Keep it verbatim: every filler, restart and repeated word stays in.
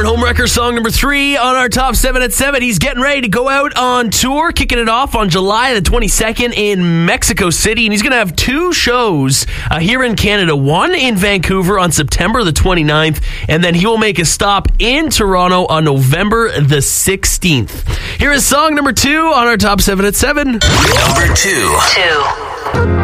Homewrecker song number three on our top seven at seven. He's getting ready to go out on tour, kicking it off on July the twenty-second in Mexico City. And he's going to have two shows uh, here in Canada, one in Vancouver on September the twenty-ninth, and then he will make a stop in Toronto on November the sixteenth. Here is song number two on our top seven at seven. Number two. Two.